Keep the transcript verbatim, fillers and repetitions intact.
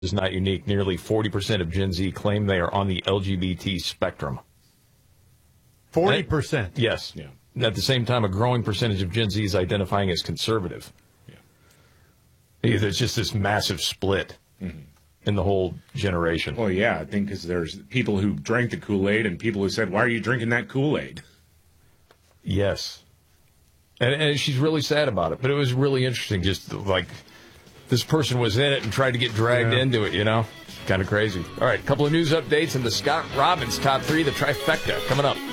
is not unique. Nearly forty percent of Gen Z claim they are on the L G B T spectrum. forty percent? Yes. Yeah. At the same time, a growing percentage of Gen Z is identifying as conservative. Yeah. There's just this massive split mm-hmm. in the whole generation. Well, yeah, I think because there's people who drank the Kool-Aid and people who said, why are you drinking that Kool-Aid? Yes. And, and she's really sad about it. But it was really interesting, just like this person was in it and tried to get dragged yeah. into it, you know? Kind of crazy. All right, a couple of news updates and the Scott Robbins top three, the trifecta, coming up.